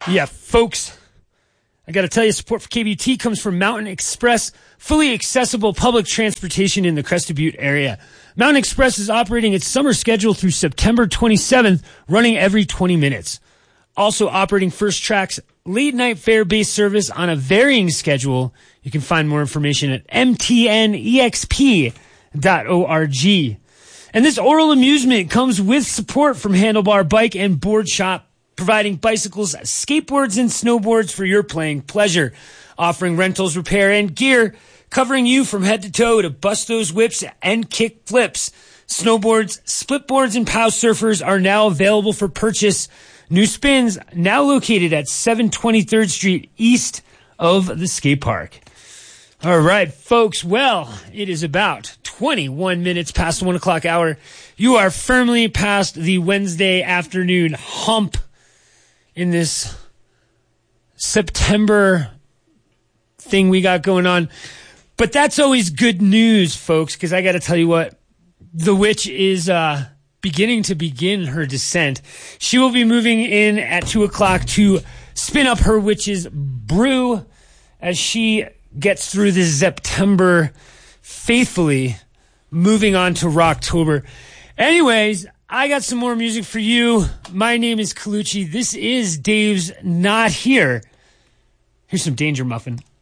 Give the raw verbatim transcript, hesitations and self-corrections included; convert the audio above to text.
Yeah, folks, I got to tell you, support for K B T comes from Mountain Express, fully accessible public transportation in the Crested Butte area. Mountain Express is operating its summer schedule through September twenty-seventh, running every twenty minutes. Also operating First Track's late-night fare-based service on a varying schedule. You can find more information at m t n e x p dot org. And this oral amusement comes with support from Handlebar Bike and Board Shop, providing bicycles, skateboards, and snowboards for your playing pleasure. Offering rentals, repair, and gear, covering you from head to toe to Bustos whips and kick flips. Snowboards, splitboards, and pow surfers are now available for purchase. New Spins, now located at seven twenty-third Street, east of the skate park. All right, folks. Well, it is about twenty-one minutes past the one o'clock hour. You are firmly past the Wednesday afternoon hump in this September thing we got going on. But that's always good news, folks, because I got to tell you what, the witch is uh, beginning to begin her descent. She will be moving in at two o'clock to spin up her witch's brew as she gets through this September faithfully, moving on to Rocktober. Anyways, I got some more music for you. My name is Colucci. This is Dave's Not Here. Here's some Danger Muffin.